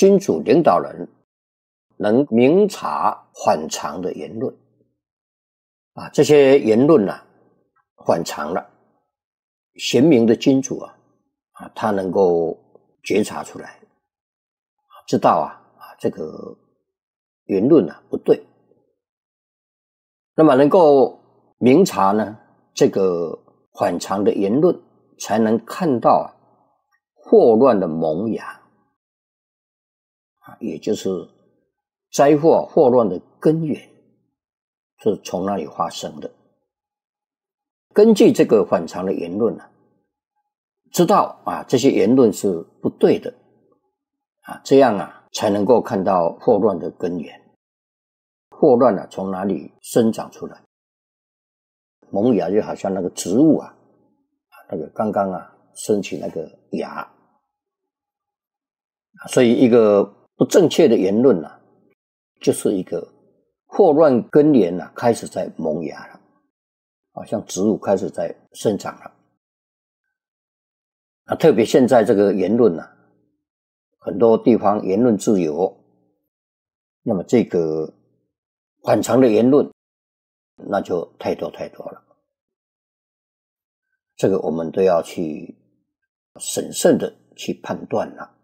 君主领导人能明察反常的言论这些言论反常了，贤明的君主他能够觉察出来，知道这个言论不对，那么能够明察呢这个反常的言论，才能看到祸乱的萌芽也就是灾祸祸乱的根源是从那里发生的。根据这个反常的言论知道这些言论是不对的这样才能够看到祸乱的根源，祸乱从哪里生长出来。萌芽就好像那个植物那个刚刚升起那个芽，所以一个不正确的言论就是一个祸乱根源开始在萌芽了，好像植物开始在生长了。特别现在这个言论很多地方言论自由，那么这个反常的言论那就太多了，这个我们都要去审慎的去判断了。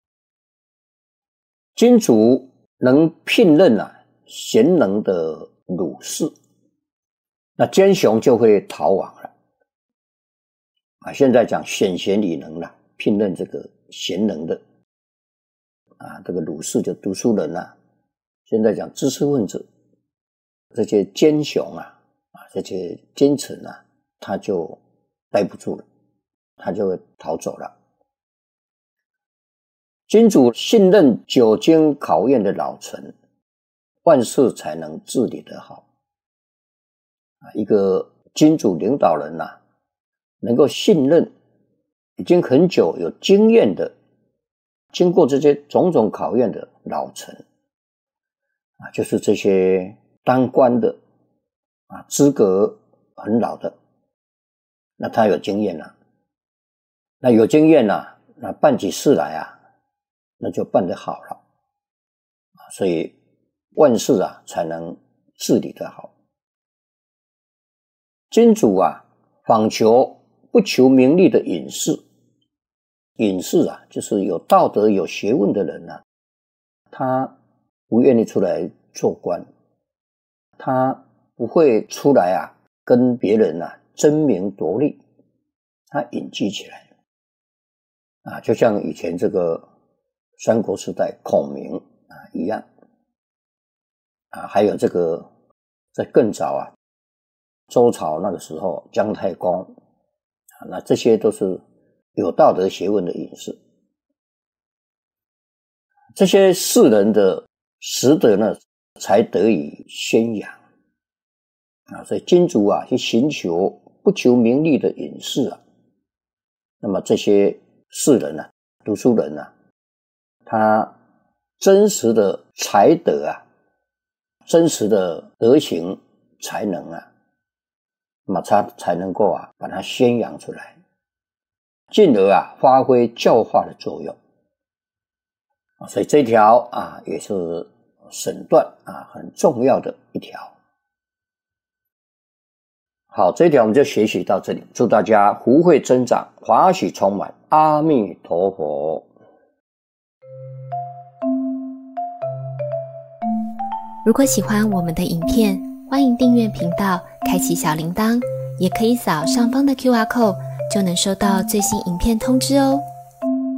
君主能聘任贤能的儒士，那奸雄就会逃亡了现在讲选贤与能了，聘任这个贤能的这个儒士就读书人现在讲知识分子，这些奸雄这些奸臣他就待不住了，他就会逃走了。君主信任久经考验的老臣，万事才能治理得好一个君主领导人能够信任已经很久有经验的，经过这些种种考验的老臣就是这些当官的资格很老的，那他有经验那有经验那办起事来那就办得好了所以万事才能治理得好。君主访求不求名利的隐士，隐士就是有道德有学问的人他不愿意出来做官，他不会出来跟别人争名夺利，他隐居起来就像以前这个三国时代孔明一样还有这个在更早周朝那个时候姜太公那这些都是有道德学问的隐士。这些士人的实德呢才得以宣扬所以君主去寻求不求名利的隐士那么这些士人读书人他真实的才德真实的德行才能那么他才能够把它宣扬出来，进而发挥教化的作用所以这条也是审断很重要的一条。好，这一条我们就学习到这里，祝大家福慧增长，法喜充满，阿弥陀佛。 如果喜欢我们的影片，欢迎订阅频道，开启小铃铛，也可以扫上方的 QR code， 就能收到最新影片通知哦。